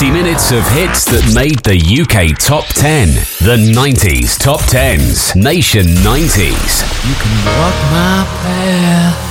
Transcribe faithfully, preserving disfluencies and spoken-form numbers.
sixty minutes of hits that made the U K Top ten. The nineties Top tens. Nation nineties. You can walk my path.